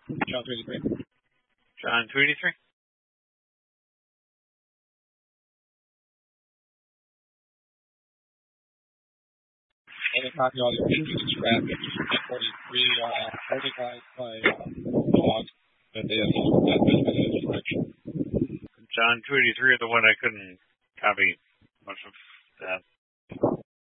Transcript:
John 33. John 283. And the copy audio is scrapped. 43, organized by dogs that they have that business insurrection. John 283 is the one I couldn't copy much of that.